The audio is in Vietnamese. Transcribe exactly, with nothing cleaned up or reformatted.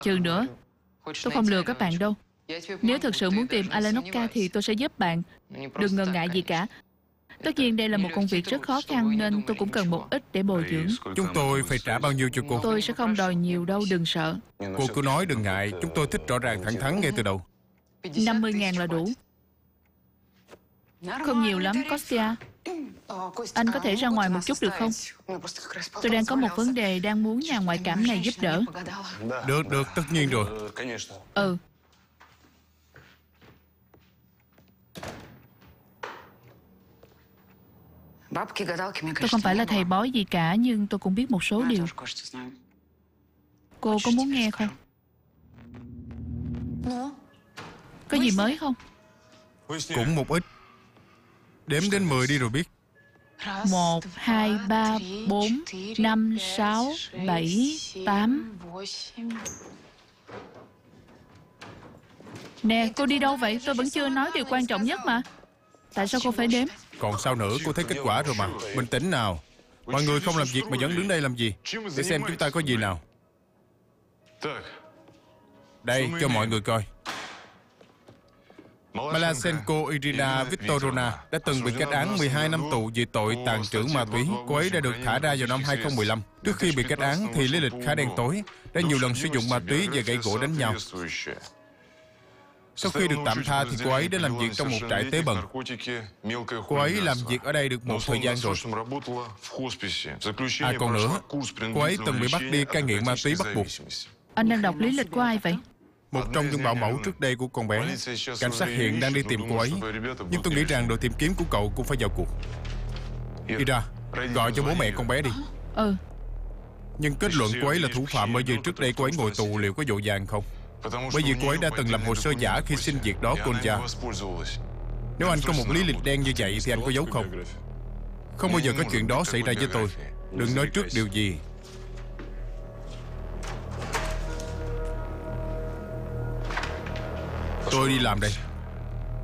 Chừng nữa, tôi không lừa các bạn đâu. Nếu thật sự muốn tìm Alenokka thì tôi sẽ giúp bạn. Đừng ngần ngại gì cả. Tất nhiên đây là một công việc rất khó khăn nên tôi cũng cần một ít để bồi dưỡng. Chúng tôi phải trả bao nhiêu cho cô? Tôi sẽ không đòi nhiều đâu, đừng sợ. Cô cứ nói đừng ngại. Chúng tôi thích rõ ràng thẳng thắn ngay từ đầu. năm mươi ngàn là đủ. Không nhiều lắm, Kostya. Anh có thể ra ngoài một chút được không? Tôi đang có một vấn đề, đang muốn nhà ngoại cảm này giúp đỡ. Được, được, tất nhiên rồi. Ừ. Tôi không phải là thầy bói gì cả, nhưng tôi cũng biết một số điều. Cô có muốn nghe không? Có gì mới không? Cũng một ít. Đếm đến mười đi rồi biết. Một, hai, ba, bốn, năm, sáu, bảy, tám. Nè, cô đi đâu vậy? Tôi vẫn chưa nói điều quan trọng nhất mà. Tại sao cô phải đếm? Còn sao nữa, cô thấy kết quả rồi mà. Bình tĩnh nào. Mọi người không làm việc mà vẫn đứng đây làm gì? Để xem chúng ta có gì nào. Đây, cho mọi người coi. Malasenko Irina Viktorovna đã từng bị kết án mười hai năm tù vì tội tàng trữ ma túy. Cô ấy đã được thả ra vào năm hai không một lăm. Trước khi bị kết án thì lý lịch khá đen tối, đã nhiều lần sử dụng ma túy và gậy gỗ đánh nhau. Sau khi được tạm tha thì cô ấy đã làm việc trong một trại tế bần. Cô ấy làm việc ở đây được một thời gian rồi. À còn nữa, cô ấy từng bị bắt đi cai nghiện ma túy bắt buộc. Anh đang đọc lý lịch của ai vậy? Một trong những bảo mẫu trước đây của con bé. Cảnh sát hiện đang đi tìm cô ấy. Nhưng tôi nghĩ rằng đội tìm kiếm của cậu cũng phải vào cuộc. Đi ra, gọi cho bố mẹ con bé đi. Ừ. Nhưng kết luận cô ấy là thủ phạm bởi vì trước đây cô ấy ngồi tù liệu có vội vàng không? Bởi vì cô ấy đã từng làm hồ sơ giả khi xin việc đó Kolya. Nếu anh có một lý lịch đen như vậy thì anh có giấu không? Không bao giờ có chuyện đó xảy ra với tôi. Đừng nói trước điều gì. Tôi đi làm đây.